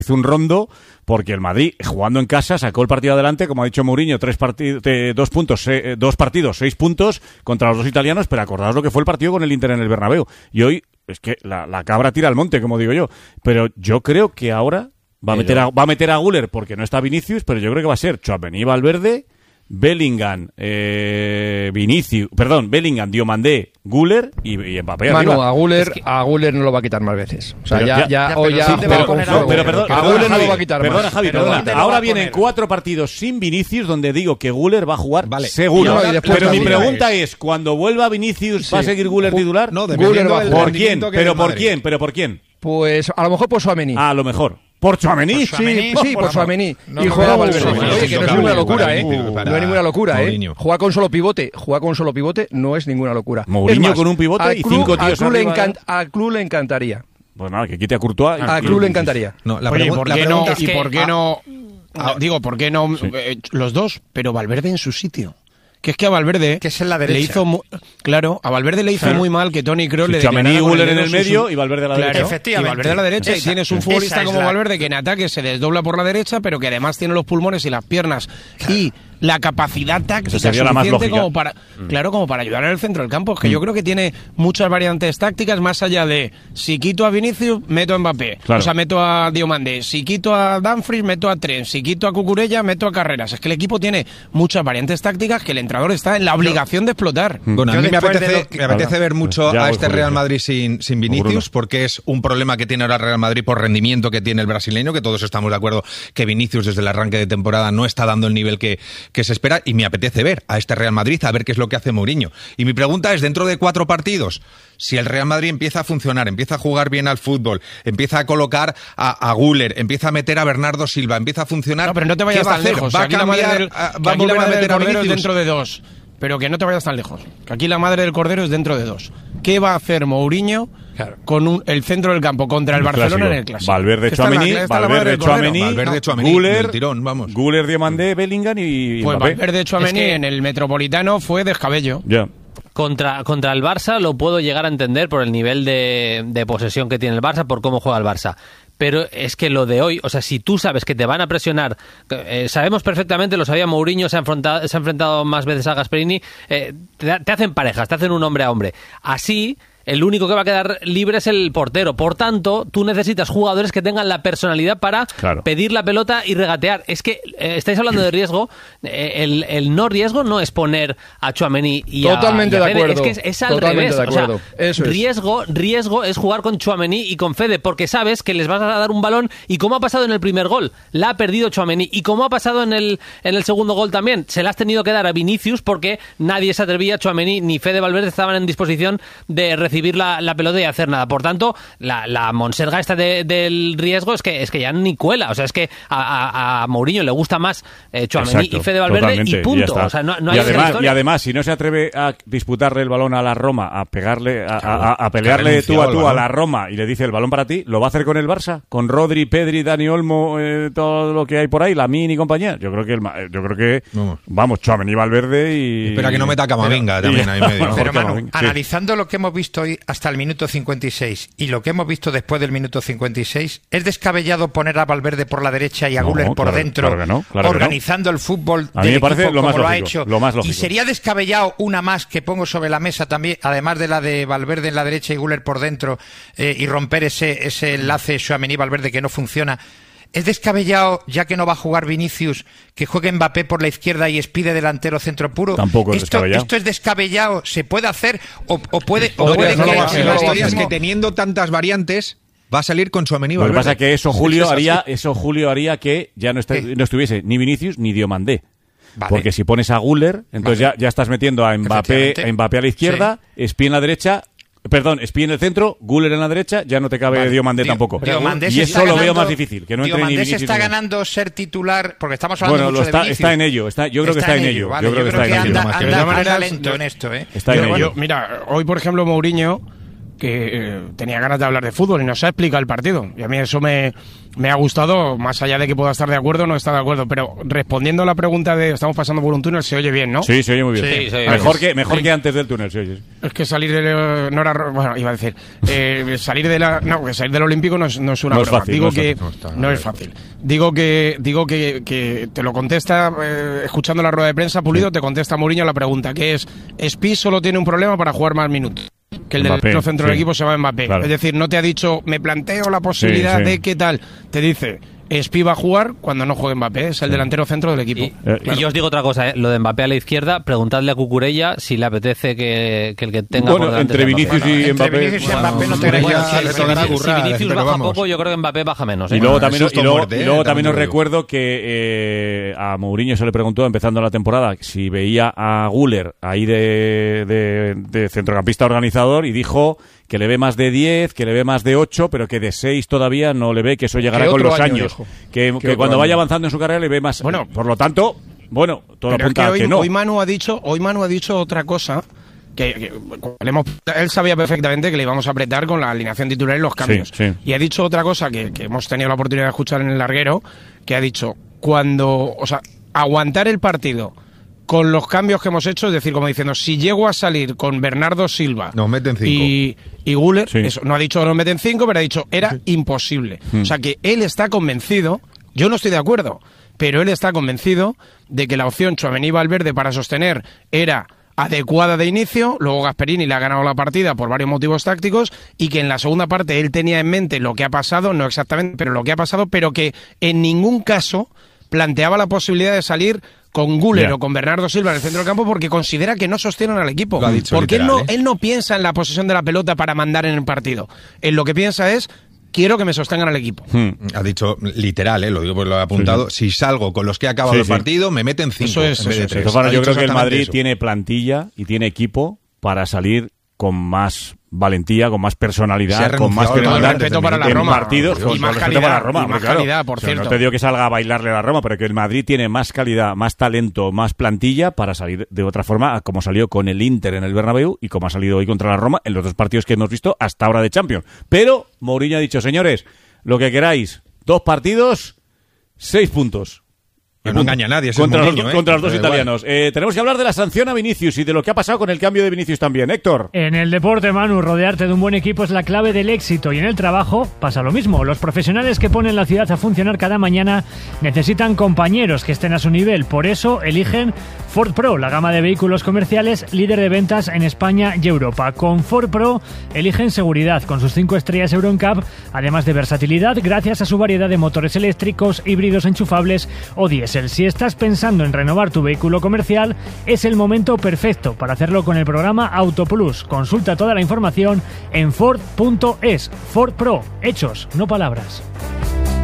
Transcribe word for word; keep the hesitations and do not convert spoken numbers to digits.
hizo un rondo porque el Madrid, jugando en casa, sacó el partido adelante, como ha dicho Mourinho, tres partidos, eh, dos puntos, eh, dos partidos, seis puntos contra los dos italianos, pero acordaos lo que fue el partido con el Inter en el Bernabéu. Y hoy, es que la, la cabra tira al monte, como digo yo. Pero yo creo que ahora va a meter a, va a meter a Güler porque no está Vinicius, pero yo creo que va a ser Tchouaméni, Valverde, Bellingham, eh, Vinicius, perdón, Bellingham, Diomandé, Güler y, y Mbappé. Manu, arriba. a Güler, es que... a Güler no lo va a quitar más veces. O sea, pero ya, ya, ya, ya hoy ya, sí, juega pero, con pero, fuego. pero, perdón, a perdona, Güler no Javi, lo va a quitar perdona, más. Javi, Pero perdona. ¿dónde lo Ahora va a vienen poner? cuatro partidos sin Vinicius donde digo que Güler va a jugar Vale. seguro. No, no, y después pero mi también pregunta es, cuando vuelva Vinicius, ¿va a Sí. seguir Güler titular? No, Güler dependiendo va a del jugar. ¿Por quién? rendimiento que ¿Pero dé por Madrid. quién? ¿Pero por quién? Pues a lo mejor por Tchouaméni. A lo mejor. ¿Por Tchouaméni? Por Tchouaméni. Sí, sí, por Tchouaméni. No, Y no, juega no, Valverde. no, no, Oye, que no es no, ninguna no, locura, para ¿eh? mí, No para es ninguna locura, ¿eh? Mourinho. Juega con solo pivote. Juega con solo pivote no es ninguna locura. Mourinho Es más, con un pivote al y club- cinco tíos al club, le arriba, encant- ¿eh? al club le encantaría. Pues nada, que quite a Courtois. y- Al y- club le encantaría. No, la, Oye, pregu- ¿por la qué no? pregunta ¿Y que- por qué ah, no? ah, Digo, ¿por qué no eh, los dos? Pero Valverde en su sitio. Que es que a Valverde Que es en la derecha. le hizo mu- claro, a Valverde le hizo Claro. muy mal que Toni Kroos Sí, le Tchouaméni y declarara con Güler el en dedo el su- medio y Valverde a la Claro, derecha. y Efectivamente. Valverde a la derecha y Esa- tienes un esa futbolista es como la- Valverde que en ataque se desdobla por la derecha, pero que además tiene los pulmones y las piernas y la capacidad táctica Esa sería la más suficiente lógica. como para, claro, como para ayudar en el centro del campo. Es que Mm. yo creo que tiene muchas variantes tácticas más allá de si quito a Vinicius, meto a Mbappé. Claro. O sea, meto a Diomandé. Si quito a Dumfries, meto a Trent. Si quito a Cucurella, meto a Carreras. Es que el equipo tiene muchas variantes tácticas que el entrenador está en la obligación de explotar. Bueno, a Yo mí me después apetece, de lo que- me apetece ver mucho Ya a voy, este Julio, Real sí. Madrid sin, sin Bruno. Vinicius, porque es un problema que tiene ahora el Real Madrid por rendimiento que tiene el brasileño, que todos estamos de acuerdo que Vinicius desde el arranque de temporada no está dando el nivel que, que se espera, y me apetece ver a este Real Madrid, a ver qué es lo que hace Mourinho. Y mi pregunta es, dentro de cuatro partidos, si el Real Madrid empieza a funcionar, empieza a jugar bien al fútbol, empieza a colocar a, a Güler, empieza a meter a Bernardo Silva, empieza a funcionar, No, pero no te vayas ¿qué va a tan hacer? lejos. ¿Va Que a aquí la madre cambiar, del- a- que va a aquí la volver a madre del meter a Cordero es Vinicius? dentro de dos. Pero que no te vayas tan lejos. Que aquí la madre del Cordero es dentro de dos. ¿Qué va a hacer Mourinho Claro. con un- el centro del campo contra el Barcelona Clásico. en el Clásico? Valverde, Esta es la- Tchouaméni, esta es la madre Valverde, del Cordero. Tchouaméni, Valverde, No. Tchouaméni, Güler, del tirón, vamos. Güler, Diomandé, Bellingham y Pues Mbappé. Valverde Tchouaméni Es que- en el Metropolitano fue descabello. Ya. Contra, contra el Barça lo puedo llegar a entender por el nivel de, de posesión que tiene el Barça, por cómo juega el Barça. Pero es que lo de hoy, o sea, si tú sabes que te van a presionar, eh, sabemos perfectamente, lo sabía Mourinho, se ha enfrentado, se ha enfrentado más veces a Gasperini, eh, te, te hacen parejas, te hacen un hombre a hombre. Así, el único que va a quedar libre es el portero. Por tanto, tú necesitas jugadores que tengan la personalidad para Claro. pedir la pelota y regatear. Es que eh, estáis hablando de riesgo. eh, el, el no riesgo no es poner a Tchouaméni y a- Totalmente y a de Fede. acuerdo. Es que es, es al Totalmente revés. de O sea, acuerdo. Eso es. riesgo, riesgo es jugar con Tchouaméni y con Fede, porque sabes que les vas a dar un balón, y como ha pasado en el primer gol, la ha perdido Tchouaméni, y como ha pasado en el, en el segundo gol también, se la has tenido que dar a Vinicius porque nadie se atrevía, Tchouaméni ni Fede Valverde estaban en disposición de recibir la, la pelota y hacer nada. Por tanto, la, la monserga esta de- del riesgo es que es que ya ni cuela. O sea, es que a, a, a Mourinho le gusta más eh, Tchouaméni Exacto, y Fede Valverde totalmente, y ya punto. está. O sea, no, no y, hay otra además, historia. y además, si no se atreve a disputarle el balón a la Roma, a pegarle, a, a- a pelearle renunciado tú a al tú a balón. la Roma y le dice el balón para ti, ¿lo va a hacer con el Barça? ¿Con Rodri, Pedri, Dani Olmo, eh, todo lo que hay por ahí, Lamine y compañía? Yo creo que, el, Ma- yo creo que Vamos. vamos, Tchouaméni, Valverde y... Espera que no meta Camavinga Pero- también ahí medio. Bueno, Pero Jorge Manu, Camavinga, sí. analizando lo que hemos visto hoy hasta el minuto cincuenta y seis y lo que hemos visto después del minuto cincuenta y seis, ¿es descabellado poner a Valverde por la derecha y a No, Güler por claro- dentro, claro que no, claro que no. organizando el fútbol A mí del me parece equipo lo más como lo ha lógico, hecho? lo más lógico. Y sería descabellado una más que pongo sobre la mesa también, además de la de Valverde en la derecha y Güler por dentro, eh, y romper ese, ese enlace Tchouaméni-Valverde que no funciona. ¿Es descabellado, ya que no va a jugar Vinicius, que juegue Mbappé por la izquierda y Espide delantero centro puro? Tampoco es esto, descabellado. ¿Esto es descabellado? ¿Se puede hacer? ¿O, o puede, o Podría, puede no lo que va a hacer, el no lo va a historia es mismo- que teniendo tantas variantes va a salir con Tchouaméni y Lo que Valverde. pasa es que eso Es Julio es así. haría, eso Julio haría que ya no, esté- ¿Qué? no estuviese ni Vinicius ni Diomandé. Vale. Porque si pones a Güler, entonces Vale. ya, ya estás metiendo a Mbappé, Efectivamente. a Mbappé a la izquierda, Espí en la derecha, perdón, Espí en el centro, Güler en la derecha, ya no te cabe Vale. Diomandé Dio- tampoco. Diomandé Y se eso está lo veo ganando- más difícil, que no entre ni Diomandé se Vinicius. está ni- ganando ser titular, porque estamos hablando Bueno, mucho lo está, de Vinicius. está en ello, está, yo creo que está en ello. vale, yo creo que está en ello. anda, Pero de anda- todas maneras, anda lento yo- en esto, ¿eh? Está en Pero ello. yo- mira, hoy por ejemplo Mourinho que eh, tenía ganas de hablar de fútbol y nos ha explicado el partido. Y a mí eso me, me ha gustado, más allá de que pueda estar de acuerdo o no estar de acuerdo. Pero respondiendo a la pregunta de estamos pasando por un túnel, se oye bien, ¿no? Sí, se oye muy bien. Sí, sí, mejor sí. que, mejor Sí. que antes del túnel, sí, sí. Es que salir de... No era, bueno, iba a decir... Eh, salir de la... No, que salir del Olímpico no es, no es una No es broma. fácil, Digo no es que... fácil. No está, No es fácil. Digo que digo que, que te lo contesta, eh, escuchando la rueda de prensa, Pulido, sí. Te contesta Mourinho la pregunta, que es, Spi solo tiene un problema para jugar más minutos. Que el Mbappé, del centro sí. del equipo se va a Mbappé. Claro. Es decir, no te ha dicho, me planteo la posibilidad Sí, sí. de qué tal. Te dice, Spi va a jugar cuando no juegue Mbappé, es el Sí. delantero centro del equipo. Y, Eh, y yo os digo otra cosa, ¿eh? Lo de Mbappé a la izquierda, preguntadle a Cucurella si le apetece que, que el que tenga Bueno, por delante entre sea Mbappé. Vinicius y Entre Mbappé. Vinicius y bueno, Mbappé no te Cucurella creas. Si, le si, tocará si currar, Vinicius pero baja vamos. poco, yo creo que Mbappé baja menos. ¿eh? Y luego Bueno, también, el susto y luego, muerte, y luego eh, también también os lo digo. recuerdo que eh, a Mourinho se le preguntó, empezando la temporada, si veía a Güler ahí de, de, de centrocampista organizador y dijo que le ve más de diez, que le ve más de ocho, pero que de seis todavía no le ve, que eso llegará Que con otro los año, años. dijo. Que, Que que otro cuando año. vaya avanzando en su carrera le ve más. Bueno. Por lo tanto, bueno, todo Pero es que apunta a hoy, que no. hoy Manu ha dicho, hoy Manu ha dicho otra cosa que, que le hemos- él sabía perfectamente que le íbamos a apretar con la alineación titular y los cambios. Sí, sí. Y ha dicho otra cosa que, que hemos tenido la oportunidad de escuchar en el larguero, que ha dicho cuando, o sea, aguantar el partido con los cambios que hemos hecho, es decir, como diciendo, si llego a salir con Bernardo Silva Nos meten cinco. y, y Güler, Sí. eso, no ha dicho que nos meten cinco, pero ha dicho era imposible. Hmm. O sea que él está convencido, yo no estoy de acuerdo, pero él está convencido de que la opción Tchouaméni-Valverde para sostener era adecuada de inicio, luego Gasperini le ha ganado la partida por varios motivos tácticos y que en la segunda parte él tenía en mente lo que ha pasado, no exactamente, pero lo que ha pasado, pero que en ningún caso planteaba la posibilidad de salir con Güler Ya. o con Bernardo Silva en el centro del campo porque considera que no sostienen al equipo. Lo ha dicho porque él, literal, no, ¿eh? él no piensa en la posesión de la pelota para mandar en el partido. Él lo que piensa es, quiero que me sostengan al equipo. Hmm. Ha dicho literal, ¿eh? Lo digo porque lo he apuntado. Sí, Si salgo con los que ha acabado Sí, el sí. partido, me meten cinco. Eso es, en vez de eso es. tres. De todas formas, Ha yo dicho creo que el exactamente Madrid eso. tiene plantilla y tiene equipo para salir con más valentía, con más Se ha personalidad, con más renunciado al personalidad balón respeto para la en Roma. partidos, Y con más respeto calidad, para la Roma, y hombre, más claro. calidad, por O sea, no cierto. te digo que salga a bailarle a la Roma, pero que el Madrid tiene más calidad, más talento, más plantilla para salir de otra forma, a como salió con el Inter en el Bernabéu y como ha salido hoy contra la Roma en los dos partidos que hemos visto hasta ahora de Champions. Pero Mourinho ha dicho, señores, lo que queráis, dos partidos, seis puntos. Que no engaña a nadie, ese es Contra, los, Mourinho, ¿eh? contra los dos Da igual. italianos. Eh, tenemos que hablar de la sanción a Vinicius y de lo que ha pasado con el cambio de Vinicius también. Héctor. En el deporte, Manu, rodearte de un buen equipo es la clave del éxito y en el trabajo pasa lo mismo. Los profesionales que ponen la ciudad a funcionar cada mañana necesitan compañeros que estén a su nivel. Por eso eligen Ford Pro, la gama de vehículos comerciales líder de ventas en España y Europa. Con Ford Pro eligen seguridad con sus cinco estrellas Euro N C A P, además de versatilidad gracias a su variedad de motores eléctricos, híbridos enchufables o diésel. Si estás pensando en renovar tu vehículo comercial, es el momento perfecto para hacerlo con el programa Auto Plus. Consulta toda la información en Ford punto es. Ford Pro, hechos, no palabras.